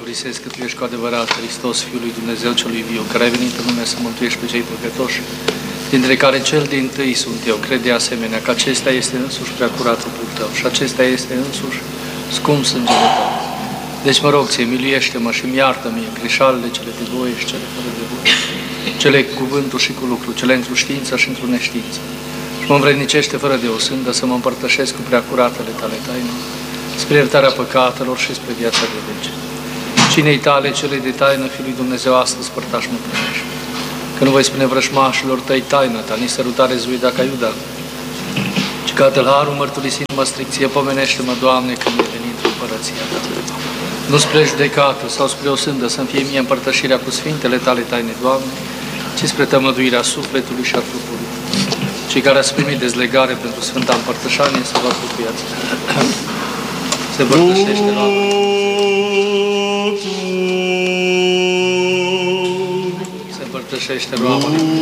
mărturisesc că Tu ești cu adevărat Hristos, Fiul lui Dumnezeu celui viu, care ai venit în lume să mântuiești pe cei păcătoși, dintre care cel dintâi sunt eu. Cred de asemenea că acesta este însuși preacurat Trupul Tău și acesta este însuși scump sângele Tău. Deci mă rog Ție, miluiește-mă și-mi iartă-mie greșalele cele de voie și cele fără de voie, cele cu cuvântul și cu lucru, cele într-o știință și într-o neștiință. Și mă învrednicește fără de o sândă să mă împărtășesc cu preacuratele Tale taine, spre iertarea păcatelor și spre viața de vece. Cinei Tale, cele de taină, Fiului Dumnezeu, astăzi părtaș mă primești. Că nu voi spune vrășmașilor Tăi taina Ta, nici sărutare zuida ca Iuda, ci ca tâlharul mărturisind-mă stricție, pomenește-mă, Doamne, când e venit într-o împărăția Ta. Nu spre judecată sau spre o sândă să-mi fie mie împărtășirea cu Sfintele Tale taine, Doamne, ci spre tămăduirea sufletului și a trupului. Cei care ați primit dezlegare pentru Sfânta Împărtășanie să vă apropiați. Se împărtășește la Se împărtășește la